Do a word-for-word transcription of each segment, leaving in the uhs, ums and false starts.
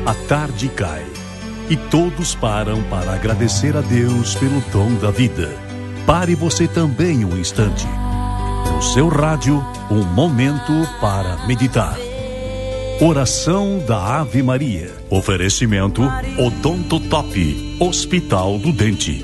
A tarde cai e todos param para agradecer a Deus pelo dom da vida. Pare você também um instante. No seu rádio, um momento para meditar. Oração da Ave Maria. Oferecimento Odonto Top, Hospital do Dente.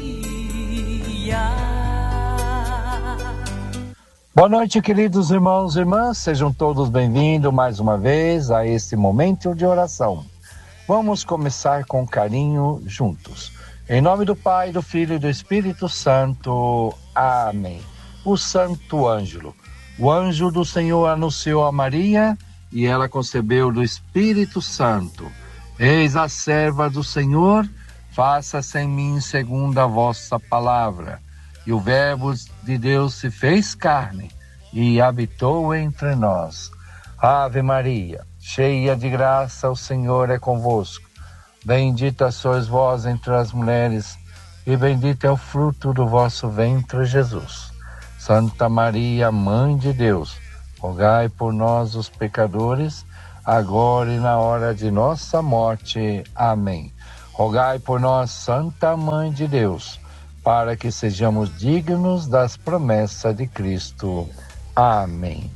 Boa noite, queridos irmãos e irmãs. Sejam todos bem-vindos mais uma vez a este momento de oração. Vamos começar com carinho juntos. Em nome do Pai, do Filho e do Espírito Santo. Amém. O Santo Ângelo. O anjo do Senhor anunciou a Maria e ela concebeu do Espírito Santo. Eis a serva do Senhor, faça-se em mim segundo a vossa palavra. E o Verbo de Deus se fez carne e habitou entre nós. Ave Maria, cheia de graça, o Senhor é convosco. Bendita sois vós entre as mulheres, e bendito é o fruto do vosso ventre, Jesus. Santa Maria, Mãe de Deus, rogai por nós, os pecadores, agora e na hora de nossa morte. Amém. Rogai por nós, Santa Mãe de Deus, para que sejamos dignos das promessas de Cristo. Amém.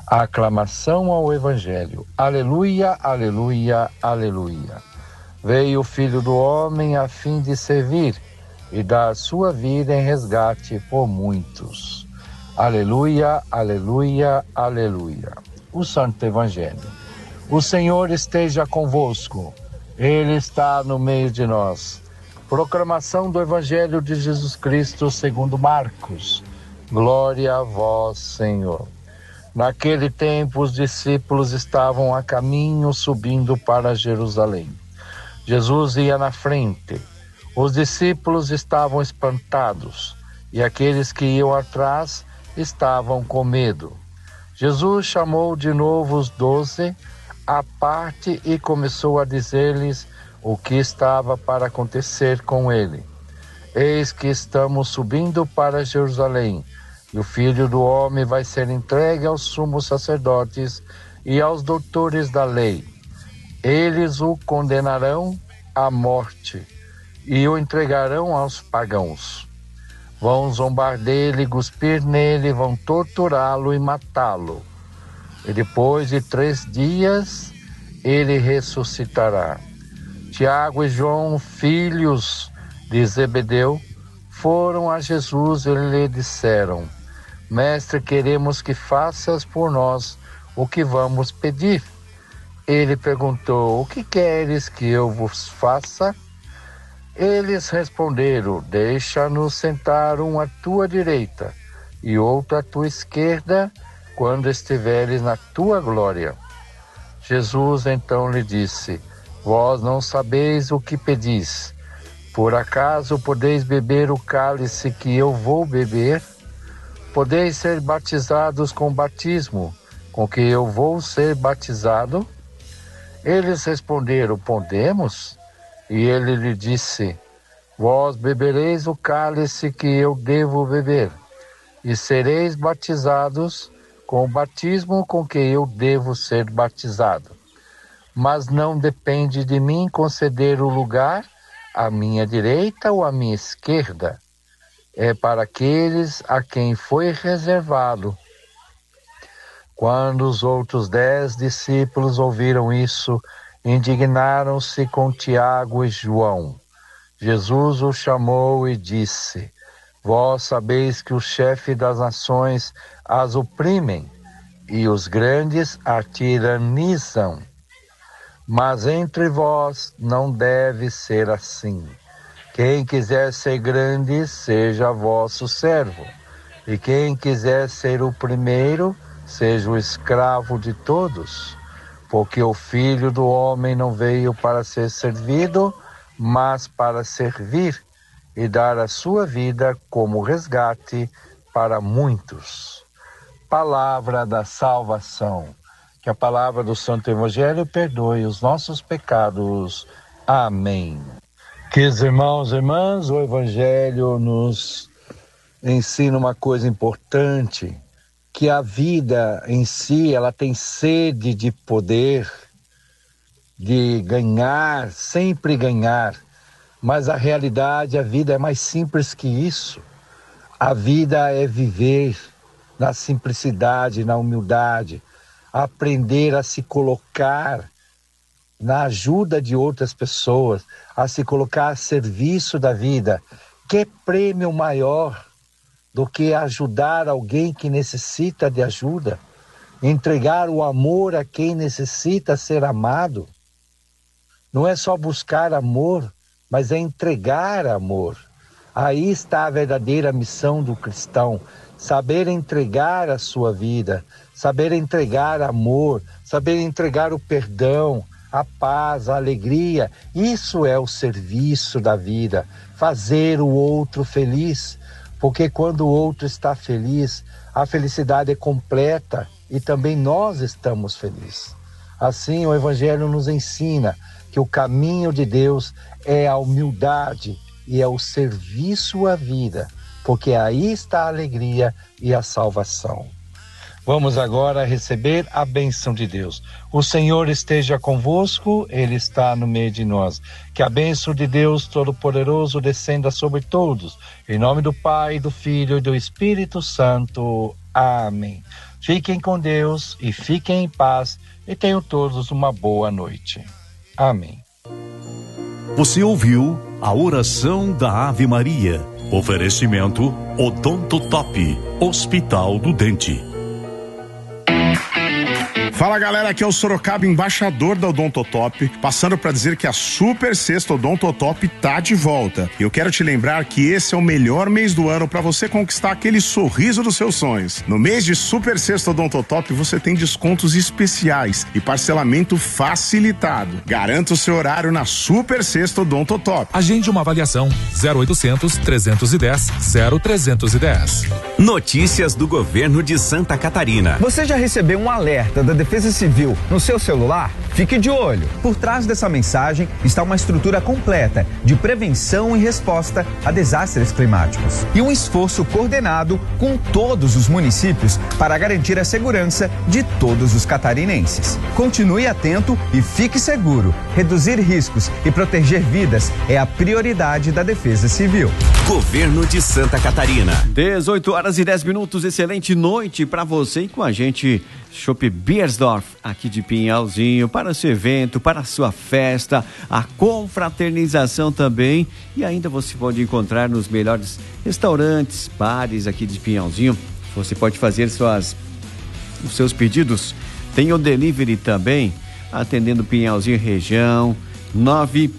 Aclamação ao Evangelho. Aleluia, aleluia, aleluia. Veio o Filho do Homem a fim de servir e dar sua vida em resgate por muitos. Aleluia, aleluia, aleluia. O Santo Evangelho. O Senhor esteja convosco. Ele está no meio de nós. Proclamação do Evangelho de Jesus Cristo segundo Marcos. Glória a vós, Senhor. Naquele tempo, os discípulos estavam a caminho subindo para Jerusalém. Jesus ia na frente. Os discípulos estavam espantados e aqueles que iam atrás estavam com medo. Jesus chamou de novo os doze à parte e começou a dizer-lhes o que estava para acontecer com ele. Eis que estamos subindo para Jerusalém, e o Filho do Homem vai ser entregue aos sumos sacerdotes e aos doutores da lei. Eles o condenarão à morte e o entregarão aos pagãos. Vão zombar dele, cuspir nele, vão torturá-lo e matá-lo. E depois de três dias ele ressuscitará. Tiago e João, filhos de Zebedeu, foram a Jesus e lhe disseram: Mestre, queremos que faças por nós o que vamos pedir. Ele perguntou: O que queres que eu vos faça? Eles responderam: Deixa-nos sentar um à tua direita e outro à tua esquerda, quando estiveres na tua glória. Jesus então lhe disse: Vós não sabeis o que pedis. Por acaso podeis beber o cálice que eu vou beber? Podeis ser batizados com o batismo com que eu vou ser batizado? Eles responderam: Podemos? E ele lhe disse: Vós bebereis o cálice que eu devo beber, e sereis batizados com o batismo com que eu devo ser batizado. Mas não depende de mim conceder o lugar à minha direita ou à minha esquerda. É para aqueles a quem foi reservado. Quando os outros dez discípulos ouviram isso, indignaram-se com Tiago e João. Jesus os chamou e disse: Vós sabeis que o chefe das nações as oprimem e os grandes a tiranizam. Mas entre vós não deve ser assim. Quem quiser ser grande, seja vosso servo. E quem quiser ser o primeiro, seja o escravo de todos. Porque o Filho do Homem não veio para ser servido, mas para servir e dar a sua vida como resgate para muitos. Palavra da salvação. Que a palavra do Santo Evangelho perdoe os nossos pecados. Amém. Queridos irmãos e irmãs, o Evangelho nos ensina uma coisa importante, que a vida em si, ela tem sede de poder, de ganhar, sempre ganhar. Mas a realidade, a vida é mais simples que isso. A vida é viver na simplicidade, na humildade, aprender a se colocar na ajuda de outras pessoas, a se colocar a serviço da vida. Que prêmio maior do que ajudar alguém que necessita de ajuda, entregar o amor a quem necessita ser amado? Não é só buscar amor, mas é entregar amor. Aí está a verdadeira missão do cristão, saber entregar a sua vida, saber entregar amor, saber entregar o perdão, a paz, a alegria. Isso é o serviço da vida, fazer o outro feliz, porque quando o outro está feliz, a felicidade é completa e também nós estamos felizes. Assim, o Evangelho nos ensina que o caminho de Deus é a humildade e é o serviço à vida, porque aí está a alegria e a salvação. Vamos agora receber a bênção de Deus. O Senhor esteja convosco, Ele está no meio de nós. Que a bênção de Deus Todo-Poderoso descenda sobre todos. Em nome do Pai, do Filho e do Espírito Santo. Amém. Fiquem com Deus e fiquem em paz e tenham todos uma boa noite. Amém. Você ouviu a oração da Ave Maria. Oferecimento Odonto Top, Hospital do Dente. Fala galera, aqui é o Sorocaba, embaixador da Odontotop, passando para dizer que a Super Sexta Odontotop tá de volta. Eu quero te lembrar que esse é o melhor mês do ano para você conquistar aquele sorriso dos seus sonhos. No mês de Super Sexta Odontotop você tem descontos especiais e parcelamento facilitado. Garanta o seu horário na Super Sexta Odontotop. Agende uma avaliação zero oitocentos, trezentos e dez, zero trezentos e dez. Notícias do governo de Santa Catarina. Você já recebeu um alerta da Defesa Civil no seu celular? Fique de olho. Por trás dessa mensagem está uma estrutura completa de prevenção e resposta a desastres climáticos e um esforço coordenado com todos os municípios para garantir a segurança de todos os catarinenses. Continue atento e fique seguro. Reduzir riscos e proteger vidas é a prioridade da Defesa Civil. Governo de Santa Catarina. dezoito horas e dez minutos, excelente noite para você e com a gente Chopp Beiersdorf, aqui de Pinhalzinho, para o seu evento, para a sua festa, a confraternização também, e ainda você pode encontrar nos melhores restaurantes, bares aqui de Pinhalzinho. Você pode fazer suas, os seus pedidos, tem o delivery também, atendendo Pinhalzinho e região, nove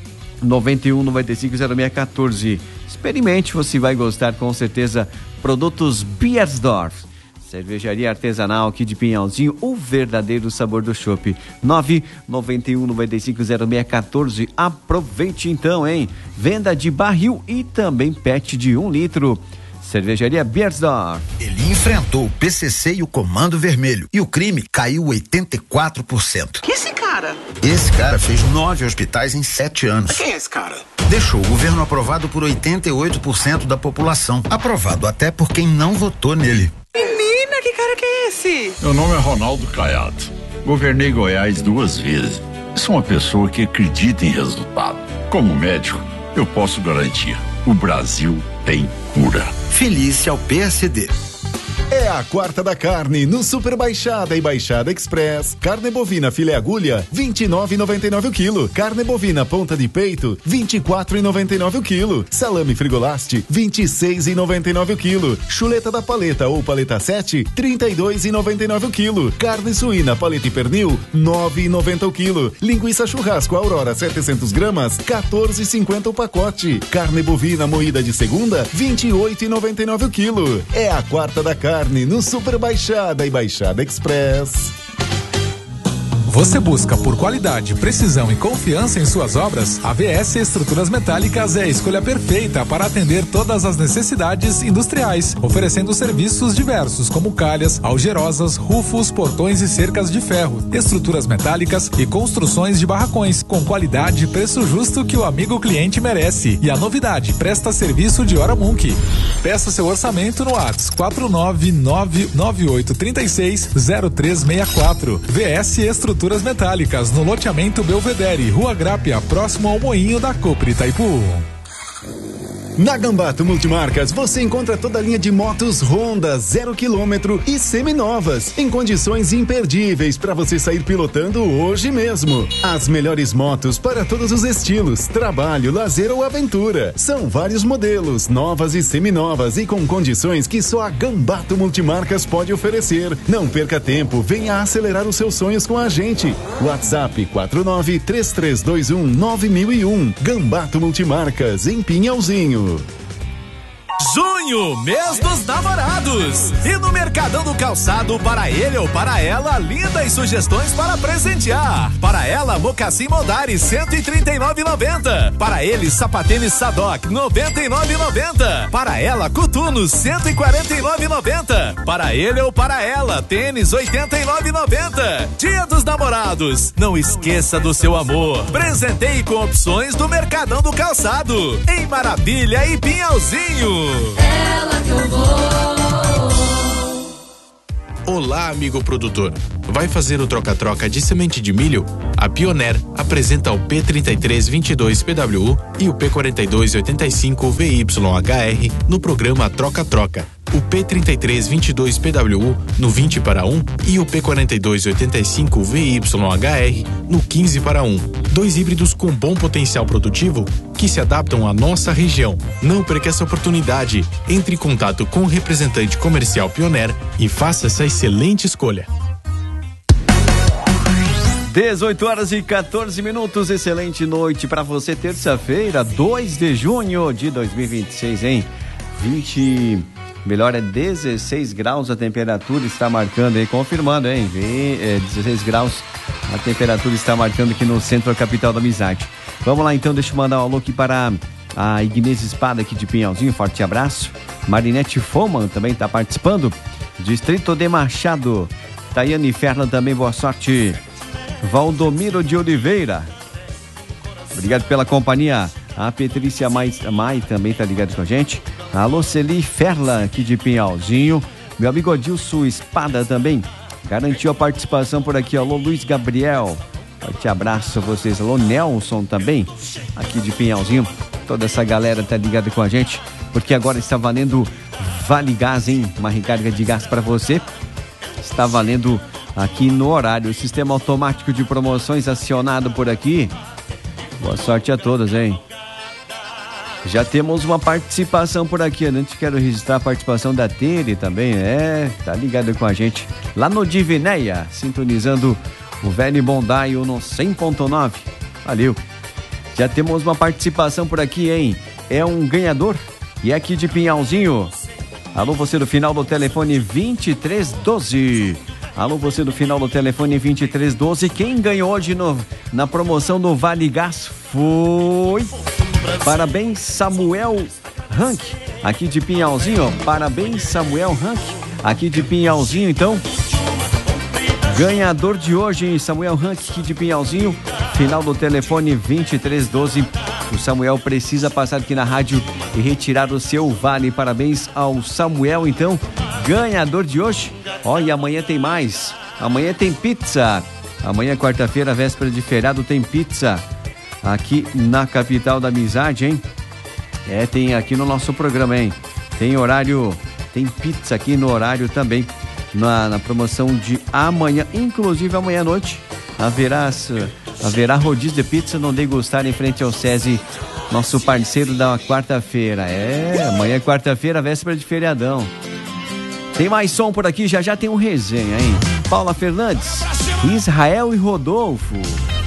nove um nove cinco zero seis um quatro. Experimente, você vai gostar com certeza. Produtos Beiersdorf, cervejaria artesanal aqui de Pinhalzinho, o verdadeiro sabor do chopp. nove nove um nove cinco zero seis um quatro. Aproveite então, hein? Venda de barril e também pet de um litro. Cervejaria Beiersdorf. Ele enfrentou o P C C e o Comando Vermelho e o crime caiu oitenta e quatro por cento. Que esse cara? Esse cara fez nove hospitais em sete anos. Quem é esse cara? Deixou o governo aprovado por oitenta e oito por cento da população. Aprovado até por quem não votou nele. Menina, que cara que é esse? Meu nome é Ronaldo Caiado. Governei Goiás duas vezes. Sou uma pessoa que acredita em resultado. Como médico, eu posso garantir: o Brasil tem cura. Felice ao P S D. É a quarta da carne no Super Baixada e Baixada Express. Carne bovina filé agulha, vinte e nove reais e noventa e nove centavos o quilo. Carne bovina ponta de peito, vinte e quatro reais e noventa e nove centavos o quilo. Salame Frigolaste, vinte e seis reais e noventa e nove centavos o quilo. Chuleta da paleta ou paleta sete, trinta e dois reais e noventa e nove centavos o quilo. Carne suína paleta e pernil, nove reais e noventa centavos o quilo. Linguiça churrasco Aurora setecentos gramas, quatorze reais e cinquenta centavos o pacote. Carne bovina moída de segunda, vinte e oito reais e noventa e nove centavos o quilo. É a quarta da carne no Super Baixada e Baixada Express. Você busca por qualidade, precisão e confiança em suas obras? A V S Estruturas Metálicas é a escolha perfeita para atender todas as necessidades industriais, oferecendo serviços diversos como calhas, algerosas, rufos, portões e cercas de ferro, estruturas metálicas e construções de barracões, com qualidade e preço justo que o amigo cliente merece. E a novidade, presta serviço de hora Munk. Peça seu orçamento no WhatsApp quatro nove nove nove oito três seis zero três seis quatro. V S Estruturas Estruturas Metálicas, no loteamento Belvedere, Rua Grápia, próximo ao Moinho da Copre Itaipu. Na Gambato Multimarcas, você encontra toda a linha de motos Honda, zero quilômetro e seminovas, em condições imperdíveis para você sair pilotando hoje mesmo. As melhores motos para todos os estilos, trabalho, lazer ou aventura. São vários modelos, novas e seminovas e com condições que só a Gambato Multimarcas pode oferecer. Não perca tempo, venha acelerar os seus sonhos com a gente. WhatsApp quatro nove três três dois um nove mil e um. Gambato Multimarcas, em Pinhalzinho. Junho, mês dos namorados. E no Mercadão do Calçado, para ele ou para ela, lindas sugestões para presentear. Para ela, mocassim Modari, cento e trinta e nove reais e noventa centavos. Para ele, sapatênis Sadoc, noventa e nove reais e noventa centavos. Para ela, coturno, cento e quarenta e nove reais e noventa centavos. Para ele ou para ela, tênis, oitenta e nove reais e noventa centavos. Dia dos namorados. Não esqueça do seu amor. Presenteie com opções do Mercadão do Calçado. Em Maravilha e Pinhalzinho. Ela que eu vou. Olá, amigo produtor. Vai fazer o troca-troca de semente de milho? A Pioneer apresenta o P trinta e três vinte e dois P W U e o P quarenta e dois oitenta e cinco V Y H R no programa Troca-Troca. O P trinta e três vinte e dois P W U no vinte para um e o P quarenta e dois oitenta e cinco V Y H R no quinze para um. Dois híbridos com bom potencial produtivo que se adaptam à nossa região. Não perca essa oportunidade. Entre em contato com o representante comercial Pioneer e faça essa excelente escolha. dezoito horas e quatorze minutos, excelente noite para você, terça-feira, dois de junho de dois mil e vinte e seis, hein? vinte, melhor é dezesseis graus a temperatura, está marcando aí, confirmando, hein? É, dezesseis graus a temperatura está marcando aqui no centro da capital da amizade. Vamos lá então, deixa eu mandar um alô aqui para a Ignez Espada aqui de Pinhalzinho, forte abraço. Marinete Foman também está participando, Distrito de Machado. Tayane Ferla também, boa sorte. Valdomiro de Oliveira, obrigado pela companhia. A Patrícia Mai, Mai também tá ligado com a gente. A Luceli Ferla aqui de Pinhalzinho. Meu amigo Adilson Espada também garantiu a participação por aqui. Alô Luiz Gabriel, forte abraço a vocês. Alô Nelson também aqui de Pinhalzinho. Toda essa galera tá ligada com a gente, porque agora está valendo Vale Gás, hein? Uma recarga de gás para você. Está valendo aqui no horário. O sistema automático de promoções acionado por aqui. Boa sorte a todos, hein? Já temos uma participação por aqui. Antes quero registrar a participação da Tere também. É, tá ligado com a gente lá no Divinéia, sintonizando o velho Bondaio no cem ponto nove. Valeu. Já temos uma participação por aqui, hein? É um ganhador e é aqui de Pinhalzinho. Alô, você do final do telefone vinte e três doze. Alô, você do final do telefone vinte e três doze. Quem ganhou hoje no, na promoção do Vale Gás foi... Parabéns, Samuel Rank, aqui de Pinhalzinho. Parabéns, Samuel Rank, aqui de Pinhalzinho. Então, ganhador de hoje, Samuel Rank, aqui de Pinhalzinho. Final do telefone vinte e três doze. O Samuel precisa passar aqui na rádio e retirar o seu vale. Parabéns ao Samuel, então, ganhador de hoje. Ó, e amanhã tem mais. Amanhã tem pizza. Amanhã, quarta-feira, véspera de feriado, tem pizza aqui na capital da amizade, hein? É, tem aqui no nosso programa, hein? Tem horário, tem pizza aqui no horário também, na, na promoção de amanhã. Inclusive, amanhã à noite haverá, haverá rodízio de pizza no Degustar em frente ao SESI, nosso parceiro da quarta-feira. É, amanhã é quarta-feira, véspera de feriadão. Tem mais som por aqui, já já tem um resenha, hein? Paula Fernandes, Israel e Rodolfo.